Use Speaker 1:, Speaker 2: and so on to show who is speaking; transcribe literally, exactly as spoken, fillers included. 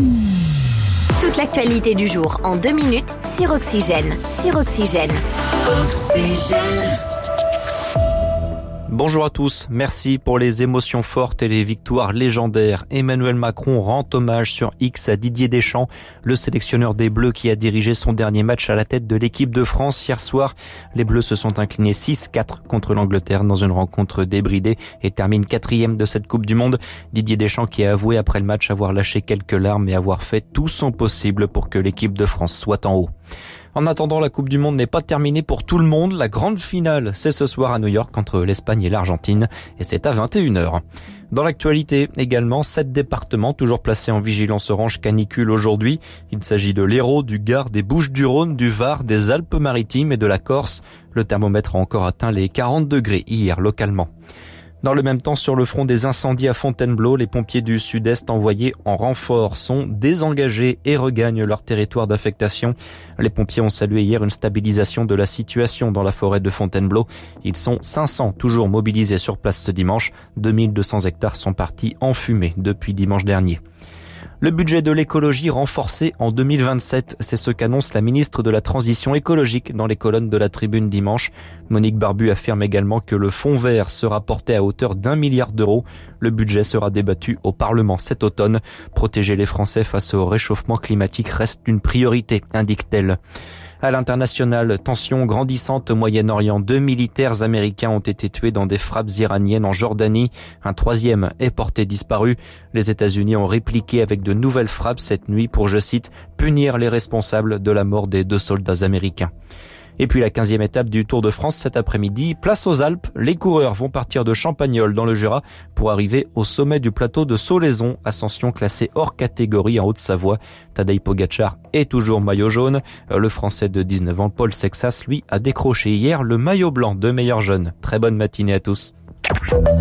Speaker 1: Toute l'actualité du jour en deux minutes sur Oxygène. Sur Oxygène. Oxygène.
Speaker 2: Bonjour à tous, merci pour les émotions fortes et les victoires légendaires. Emmanuel Macron rend hommage sur X à Didier Deschamps, le sélectionneur des Bleus qui a dirigé son dernier match à la tête de l'équipe de France hier soir. Les Bleus se sont inclinés six quatre contre l'Angleterre dans une rencontre débridée et terminent quatrième de cette Coupe du Monde. Didier Deschamps qui a avoué après le match avoir lâché quelques larmes et avoir fait tout son possible pour que l'équipe de France soit en haut. En attendant, la Coupe du Monde n'est pas terminée pour tout le monde. La grande finale, c'est ce soir à New York entre l'Espagne et l'Argentine et c'est à vingt et une heures. Dans l'actualité également, sept départements toujours placés en vigilance orange canicule aujourd'hui. Il s'agit de l'Hérault, du Gard, des Bouches-du-Rhône, du Var, des Alpes-Maritimes et de la Corse. Le thermomètre a encore atteint les quarante degrés hier localement. Dans le même temps, sur le front des incendies à Fontainebleau, les pompiers du Sud-Est envoyés en renfort sont désengagés et regagnent leur territoire d'affectation. Les pompiers ont salué hier une stabilisation de la situation dans la forêt de Fontainebleau. Ils sont cinq cents toujours mobilisés sur place ce dimanche. deux mille deux cents hectares sont partis en fumée depuis dimanche dernier. Le budget de l'écologie renforcé en deux mille vingt-sept, c'est ce qu'annonce la ministre de la Transition écologique dans les colonnes de la Tribune dimanche. Monique Barbu affirme également que le fonds vert sera porté à hauteur d'un milliard d'euros. Le budget sera débattu au Parlement cet automne. Protéger les Français face au réchauffement climatique reste une priorité, indique-t-elle. À l'international, tension grandissante au Moyen-Orient. Deux militaires américains ont été tués dans des frappes iraniennes en Jordanie. Un troisième est porté disparu. Les États-Unis ont répliqué avec de nouvelles frappes cette nuit pour, je cite, punir les responsables de la mort des deux soldats américains. Et puis la quinzième étape du Tour de France cet après-midi, place aux Alpes. Les coureurs vont partir de Champagnole dans le Jura pour arriver au sommet du plateau de Solaizon, ascension classée hors catégorie en Haute-Savoie. Tadej Pogacar est toujours maillot jaune. Le Français de dix-neuf ans, Paul Sexas, lui, a décroché hier le maillot blanc de meilleur jeune. Très bonne matinée à tous.